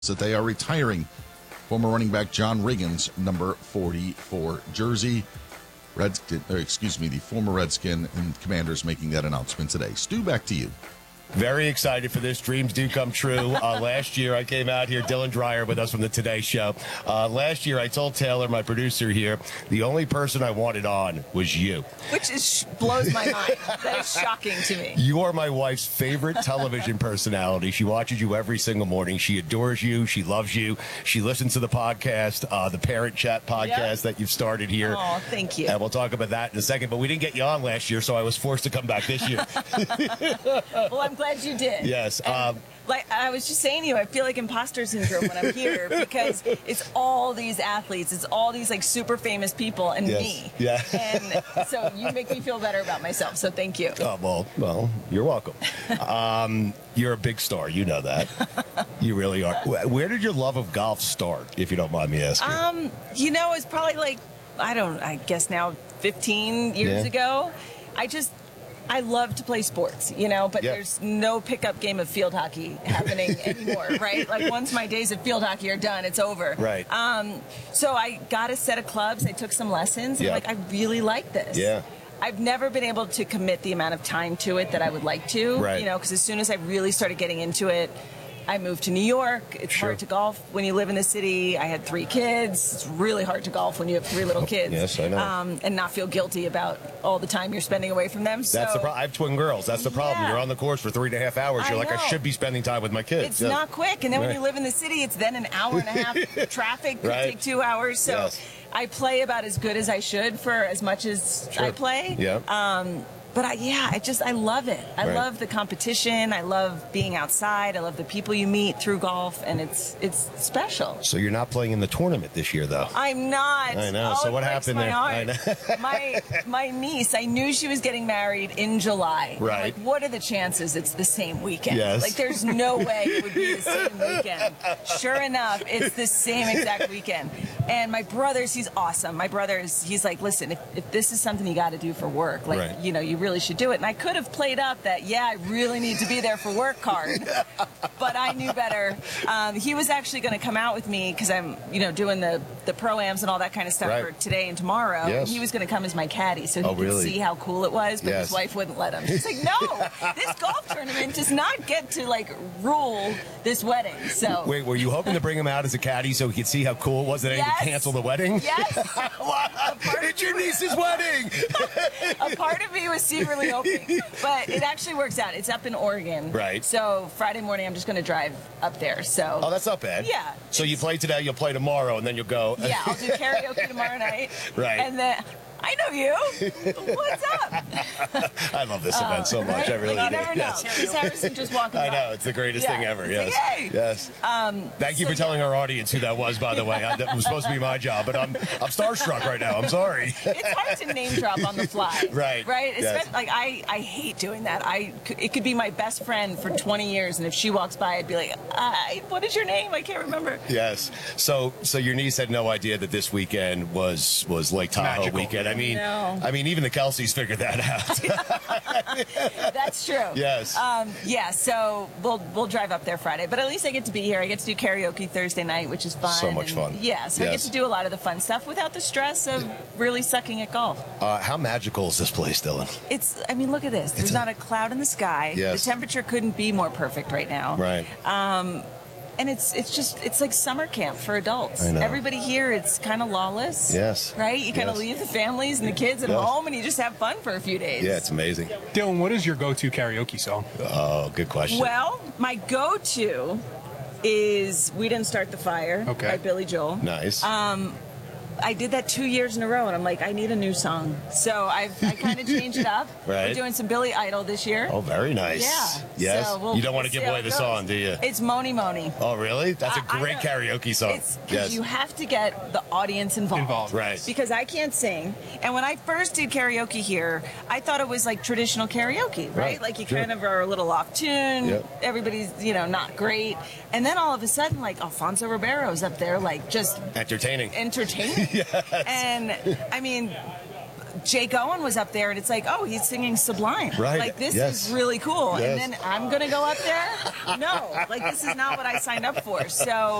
that they are retiring former running back John Riggins' number 44 jersey. The former Redskin and Commanders making that announcement today. Stu, back to you. Very excited for this. Dreams do come true. Last year, I came out here, Dylan Dreyer with us from the Today Show. Last year, I told Taylor, my producer here, the only person I wanted on was you. Which blows my mind. That is shocking to me. You are my wife's favorite television personality. She watches you every single morning. She adores you. She loves you. She listens to the podcast, the Parent Chat podcast that you've started here. Oh, thank you. And we'll talk about that in a second. But we didn't get you on last year, so I was forced to come back this year. Well, I'm glad you did. Yes. Like I was just saying to you, I feel like imposter syndrome when I'm here because it's all these athletes, it's all these like super famous people and me. Yeah. And so you make me feel better about myself. So thank you. Oh, well, you're welcome. You're a big star. You know that. You really are. Where did your love of golf start, if you don't mind me asking? It's probably like, I guess now 15 years ago. I love to play sports, but there's no pickup game of field hockey happening anymore, right? Like once my days of field hockey are done, it's over. Right. So I got a set of clubs. I took some lessons. And I really like this. Yeah. I've never been able to commit the amount of time to it that I would like to, right. Because as soon as I really started getting into it, I moved to New York. It's hard to golf when you live in the city. I had 3 kids. It's really hard to golf when you have 3 little kids. Yes, I know. And not feel guilty about all the time you're spending away from them. That's the problem. I have twin girls. That's the problem. You're on the course for 3.5 hours. You're like, I should be spending time with my kids. It's not quick. And then when you live in the city, it's then an hour and a half. Traffic could take 2 hours. So I play about as good as I should for as much as I play. Yeah. But I love it. I love the competition. I love being outside. I love the people you meet through golf, and it's special. So you're not playing in the tournament this year, though. I'm not. I know. So what happened there? I know. my niece, I knew she was getting married in July. Right. Like, what are the chances it's the same weekend? Yes. Like, there's no way it would be the same weekend. Sure enough, it's the same exact weekend. And my brother's, he's awesome. My brother's, he's like, listen, if this is something you got to do for work, like, you really should do it. And I could have played up that, I really need to be there for work card. But I knew better. He was actually going to come out with me because I'm, doing the pro-ams and all that kind of stuff for today and tomorrow. Yes. He was going to come as my caddy so he could see how cool it was, but his wife wouldn't let him. She's like, no, this golf tournament does not get to, rule this wedding. So wait, were you hoping to bring him out as a caddy so he could see how cool it was that he could cancel the wedding? Yes. It's your niece's wedding. A part of me was secretly hoping, but it actually works out. It's up in Oregon. Right. So Friday morning, I'm just going to drive up there. So. Oh, that's not bad. Yeah. So you play today, you'll play tomorrow, and then you'll go. Yeah, I'll do karaoke tomorrow night. Right. And then. I know you. What's up? I love this event so much. I really do. You never know. Chris Harrison just walking by. I know. It's the greatest thing ever. Yes. Like, hey. Yes. Thank you for telling our audience who that was, by the way. That was supposed to be my job, but I'm starstruck right now. I'm sorry. It's hard to name drop on the fly. Right. Right? Yes. Like, I hate doing that. It could be my best friend for 20 years, and if she walks by, I'd be like, what is your name? I can't remember. Yes. So your niece had no idea that this weekend was Lake Tahoe magical weekend. No. I mean, even the Kelseys figured that out. That's true. Yes. So we'll drive up there Friday, but at least I get to be here. I get to do karaoke Thursday night, which is fun. So much fun. Yeah, so I get to do a lot of the fun stuff without the stress of really sucking at golf. How magical is this place, Dylan? Look at this. There's not a cloud in the sky. Yes. The temperature couldn't be more perfect right now. Right. And it's like summer camp for adults. I know. Everybody here, it's kind of lawless. Yes. Right? You kind of leave the families and the kids at home and you just have fun for a few days. Yeah, it's amazing. Dylan, what is your go-to karaoke song? Oh, good question. Well, my go-to is We Didn't Start the Fire by Billy Joel. Nice. I did that 2 years in a row, and I'm like, I need a new song. So I kind of changed it up. Right. We're doing some Billy Idol this year. Oh, very nice. Yeah. Yes. So you don't want to give away the song, do you? It's Moni Moni. Oh, really? That's a great karaoke song. It's because you have to get the audience involved. Right. Because I can't sing. And when I first did karaoke here, I thought it was like traditional karaoke, right? Like you kind of are a little off tune. Yep. Everybody's, not great. And then all of a sudden, like Alfonso Ribeiro's up there, like just Entertaining. Yes. And I mean, Jake Owen was up there, and it's like, oh, he's singing Sublime. Right. Like, this Yes. is really cool. Yes. And then I'm going to go up there? No. Like, this is not what I signed up for. So